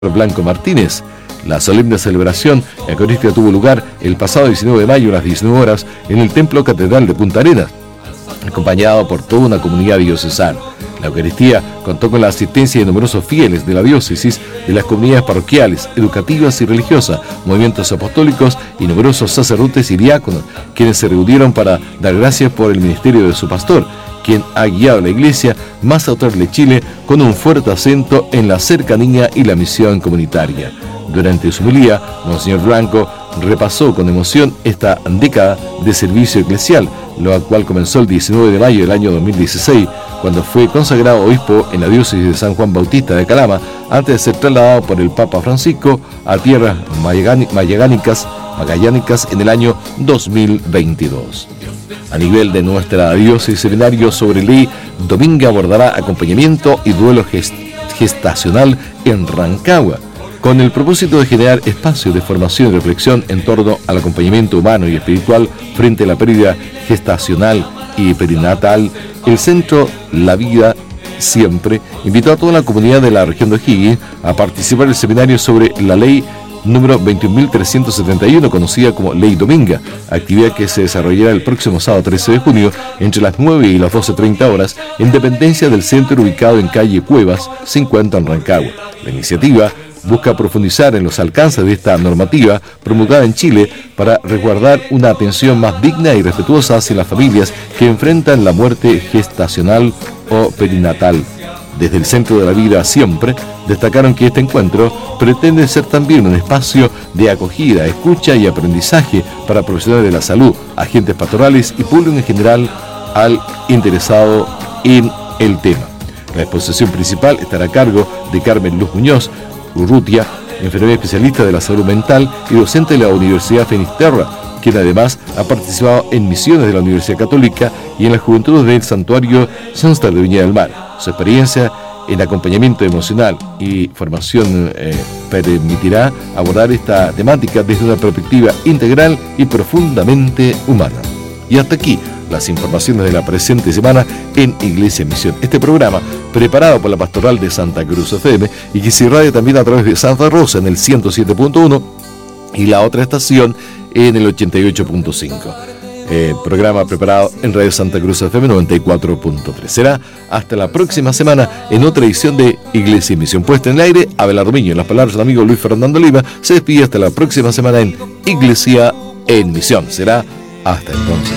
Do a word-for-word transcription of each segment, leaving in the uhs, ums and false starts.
Blanco Martínez. La solemne celebración eucarística tuvo lugar el pasado diecinueve de mayo a las diecinueve horas en el Templo Catedral de Punta Arenas, acompañado por toda una comunidad diocesana. La Eucaristía contó con la asistencia de numerosos fieles de la diócesis, de las comunidades parroquiales, educativas y religiosas, movimientos apostólicos y numerosos sacerdotes y diáconos, quienes se reunieron para dar gracias por el ministerio de su pastor, quien ha guiado a la Iglesia más austral de Chile con un fuerte acento en la cercanía y la misión comunitaria. Durante su homilía, Monseñor Blanco repasó con emoción esta década de servicio eclesial, lo cual comenzó el diecinueve de mayo del año dos mil dieciséis, cuando fue consagrado obispo en la diócesis de San Juan Bautista de Calama, antes de ser trasladado por el Papa Francisco a tierras magallánicas, magallánicas en el año dos mil veintidós. A nivel de nuestra diócesis, seminario sobre ley Dominga abordará acompañamiento y duelo gest- gestacional en Rancagua, con el propósito de generar espacios de formación y reflexión en torno al acompañamiento humano y espiritual frente a la pérdida gestacional y perinatal. El Centro La Vida Siempre invitó a toda la comunidad de la región de O'Higgins a participar del seminario sobre la ley número veintiún mil trescientos setenta y uno, conocida como Ley Dominga, actividad que se desarrollará el próximo sábado trece de junio entre las nueve y las doce treinta horas en dependencia del centro ubicado en calle Cuevas cincuenta en Rancagua. La iniciativa busca profundizar en los alcances de esta normativa promulgada en Chile para resguardar una atención más digna y respetuosa hacia las familias que enfrentan la muerte gestacional o perinatal. Desde el Centro de la Vida Siempre destacaron que este encuentro pretende ser también un espacio de acogida, escucha y aprendizaje para profesionales de la salud, agentes pastorales y público en general al interesado en el tema. La exposición principal estará a cargo de Carmen Luz Muñoz Urrutia, enfermera especialista de la salud mental y docente de la Universidad Finisterra, quien además ha participado en misiones de la Universidad Católica y en las juventudes del Santuario Sanster de Viña del Mar. Su experiencia en acompañamiento emocional y formación eh, permitirá abordar esta temática desde una perspectiva integral y profundamente humana. Y hasta aquí las informaciones de la presente semana en Iglesia en Misión. Este programa, preparado por la Pastoral de Santa Cruz F M y que se irradia también a través de Santa Rosa en el ciento siete punto uno y la otra estación en el ochenta y ocho punto cinco. Eh, programa preparado en Radio Santa Cruz F M noventa y cuatro punto tres. Será hasta la próxima semana en otra edición de Iglesia en Misión. Puesta en el aire, Abelardo Miño. En las palabras del amigo Luis Fernando Oliva, se despide hasta la próxima semana en Iglesia en Misión. Será hasta entonces.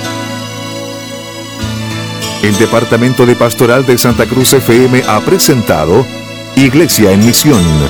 El Departamento de Pastoral de Santa Cruz F M ha presentado Iglesia en Misión.